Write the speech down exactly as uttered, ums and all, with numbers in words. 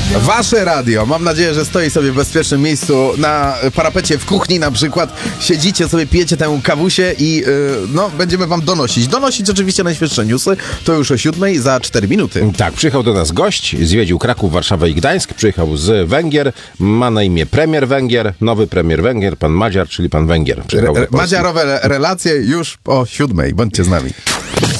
Wasze radio, mam nadzieję, że stoi sobie w bezpiecznym miejscu na parapecie w kuchni na przykład. Siedzicie sobie, pijecie tę kawusię i yy, no, będziemy wam donosić. Donosić oczywiście najświeższe newsy, to już o siódmej za cztery minuty. Tak, przyjechał do nas gość, zwiedził Kraków, Warszawę i Gdańsk, przyjechał z Węgier, ma na imię premier Węgier, nowy premier Węgier, pan Madziar, czyli pan Węgier. Re- Madziarowe relacje już o siódmej, bądźcie z nami.